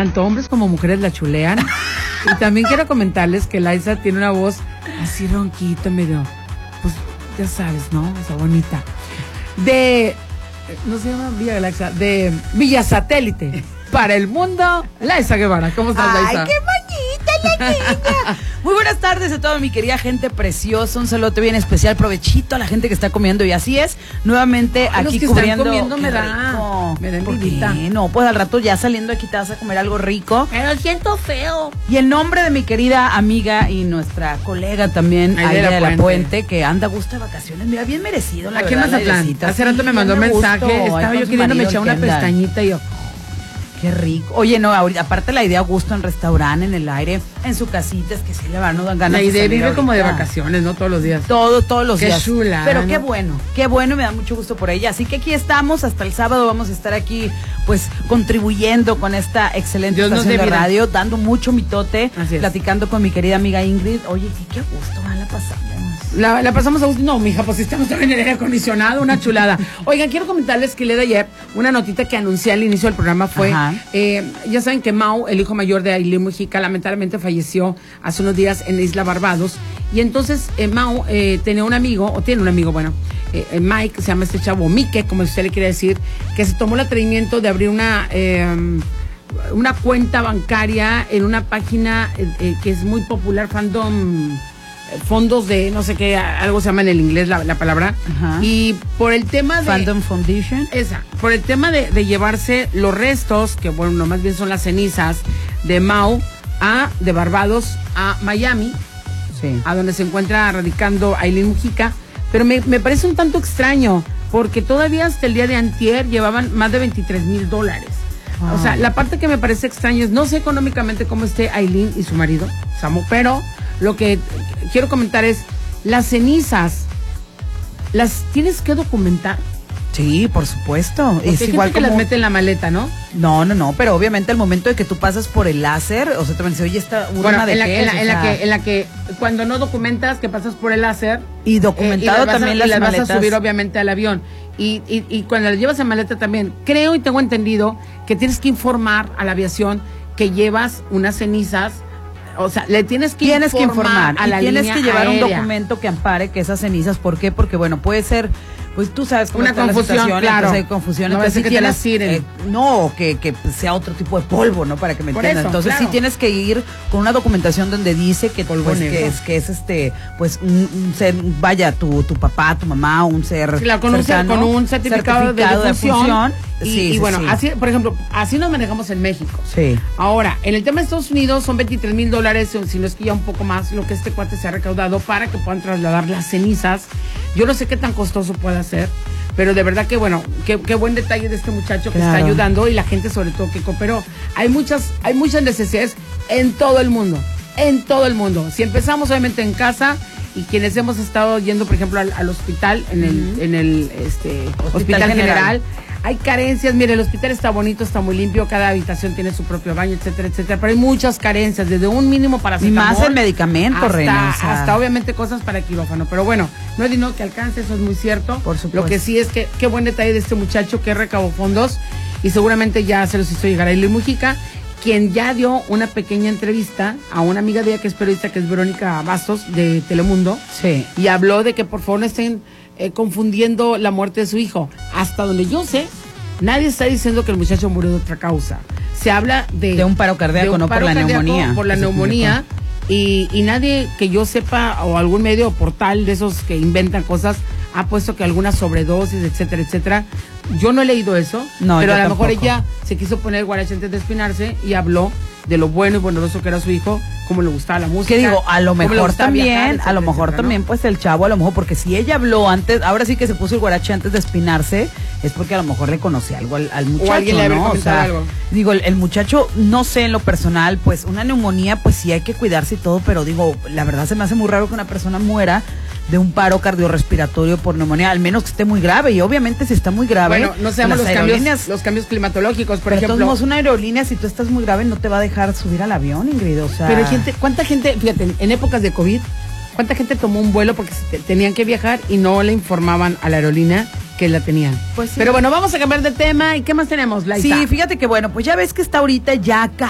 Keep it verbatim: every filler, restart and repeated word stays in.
tanto hombres como mujeres la chulean. Y también quiero comentarles que Liza tiene una voz así ronquita, medio, pues ya sabes, ¿no? O sea, bonita. De, no se llama Villa Galaxia, de Villa Satélite. Para el mundo, Liza Guevara. ¿Cómo estás, Liza? ¡Ay, qué bonita la niña! Muy buenas tardes a toda mi querida gente preciosa. Un saludo bien especial, provechito a la gente que está comiendo. Y así es, nuevamente Ay, aquí los que cubriendo. Están comiendo me da, rico. me da ¿Por envidita. qué? No, pues al rato ya saliendo aquí te vas a comer algo rico. Pero siento feo. Y en nombre de mi querida amiga y nuestra colega también, Aide Aide de de la la Puente. Puente, que anda a gusto de vacaciones. Mira, bien merecido, la Aquí en verdad. Mazatlán. Aidecita. Hace rato Sí, me mandó un bien a mensaje. gusto. Estaba Ahí yo con su queriéndome marido, echar una Kendall. pestañita y yo. Qué rico. Oye, no, ahorita, aparte la idea a gusto en restaurante, en el aire, en su casita, es que sí le van, no dan ganas La de idea salir vive como de ahorita. vacaciones, ¿no? Todos los días. Todo, todos los Qué días. chula, Pero ¿no? qué bueno, qué bueno, y me da mucho gusto por ella. Así que aquí estamos, hasta el sábado vamos a estar aquí, pues, contribuyendo con esta excelente Dios nos estación dé de vida. radio, dando mucho mitote, Así es. platicando con mi querida amiga Ingrid. Oye, sí, qué gusto, ¿va? La pasamos. La, la pasamos a gusto. No, mija, pues estamos también en el aire acondicionado, una chulada. Oigan, quiero comentarles que el día de ayer, una notita que anuncié al inicio del programa fue, eh, ya saben que Mau, el hijo mayor de Ailín Mujica, lamentablemente falleció hace unos días en la isla Barbados. Y entonces eh, Mau eh, tenía un amigo, o tiene un amigo, bueno, eh, eh, Mike, se llama este chavo, Mike, como usted le quiere decir, que se tomó el atrevimiento de abrir una... Eh, una cuenta bancaria en una página eh, eh, que es muy popular, Fandom... fondos de no sé qué, algo se llama en el inglés la, la palabra. Ajá. Y por el tema de Fandom Foundation. esa, por el tema de, de llevarse los restos, que bueno, no, más bien son las cenizas de Mau a de Barbados a Miami, Sí. a donde se encuentra radicando Ailín Mujica, pero me, me parece un tanto extraño porque todavía hasta el día de antier llevaban más de veintitrés mil dólares. Ay. O sea, la parte que me parece extraño es, no sé económicamente cómo esté Ailín y su marido, Samu, pero lo que quiero comentar es, las cenizas, ¿las tienes que documentar? Sí, por supuesto. Porque Es hay igual gente que como... las mete en la maleta, ¿no? No, no, no, pero obviamente al momento de que tú pasas por el láser, o sea, te van a decir, oye, esta urna Bueno, de en la, qué en, es, la, o en la sea, que, en la que cuando no documentas que pasas por el láser y eh, documentado y las vas a- también y las, las maletas. vas a subir obviamente al avión y, y, y cuando las llevas en maleta también creo y tengo entendido que tienes que informar a la aviación que llevas unas cenizas, o sea, le tienes que Tienes informar, que informar a la y tienes línea que llevar un aérea. documento que ampare que esas cenizas, ¿por qué? Porque bueno, puede ser, pues tú sabes cómo Una está la confusión, situación, claro. entonces hay confusión, No entonces vaya a ser sí que te las tienes, tiren. eh, no, que, que sea otro tipo de polvo, ¿no? Para que me Por entiendan. eso, Entonces claro. sí tienes que ir con una documentación donde dice que Polvo pues, negro. que es que es este, pues un, un ser, vaya, tu, tu papá, tu mamá, un ser Claro, con, un, cercano, con un certificado, de defunción. Y, Sí, y sí, bueno, sí. así, por ejemplo, así nos manejamos en México. Sí. Ahora, en el tema de Estados Unidos son veintitrés mil dólares, si no es que ya un poco más, lo que este cuate se ha recaudado para que puedan trasladar las cenizas. Yo no sé qué tan costoso puede ser, pero de verdad que bueno, qué, qué buen detalle de este muchacho que Claro. está ayudando y la gente sobre todo que cooperó. Hay muchas, hay muchas necesidades en todo el mundo, en todo el mundo. Si empezamos obviamente en casa y quienes hemos estado yendo, por ejemplo, al, al hospital, en el, en el este, hospital, Hospital general, General. hay carencias. Mire, el hospital está bonito, está muy limpio, cada habitación tiene su propio baño, etcétera, etcétera, pero hay muchas carencias, desde un mínimo para Y más en medicamento, hasta, Reina, o sea. hasta obviamente cosas para quirófano, pero bueno, no es dinero que alcance, eso es muy cierto. Por supuesto. Lo que sí es que qué buen detalle de este muchacho que recabó fondos y seguramente ya se los hizo llegar a Ailín Mujica, quien ya dio una pequeña entrevista a una amiga de ella que es periodista, que es Verónica Bastos de Telemundo, Sí. y habló de que por favor no estén eh, confundiendo la muerte de su hijo. Hasta donde yo sé, nadie está diciendo que el muchacho murió de otra causa. Se habla de... De un paro cardíaco, no por la cardíaco, neumonía. Por la Eso neumonía. Y, y nadie que yo sepa, o algún medio o portal de esos que inventan cosas, ha puesto que alguna sobredosis, etcétera, etcétera. Yo no he leído eso, No, pero yo a lo mejor tampoco. ella se quiso poner guarache antes de espinarse y habló de lo bueno y bondadoso que era su hijo, cómo le gustaba la música. Que digo, a lo cómo le mejor gustaba también, viajar, a lo etcétera, mejor etcétera, ¿no? también, pues el chavo, a lo mejor, porque si ella habló antes, ahora sí que se puso el guarache antes de espinarse, es porque a lo mejor le conocía algo al, al muchacho, alguien le habría ¿no? O comentado sea, algo. digo, el, el muchacho, no sé en lo personal, pues una neumonía, pues sí hay que cuidarse y todo, pero digo, la verdad se me hace muy raro que una persona muera de un paro cardiorrespiratorio por neumonía, al menos que esté muy grave, y obviamente si está muy grave, Bueno, no sabemos las los cambios, aerolíneas- los cambios climatológicos, por pero de todos ejemplo. modos, una aerolínea, si tú estás muy grave, no te va a dejar subir al avión, Ingrid, o sea... Pero hay gente, ¿cuánta gente, fíjate, en épocas de COVID, cuánta gente tomó un vuelo porque se te- tenían que viajar y no le informaban a la aerolínea que la tenían? Pues sí. Pero bueno, vamos a cambiar de tema. ¿Y qué más tenemos, Laisa? Sí, fíjate que bueno, pues ya ves que está ahorita ya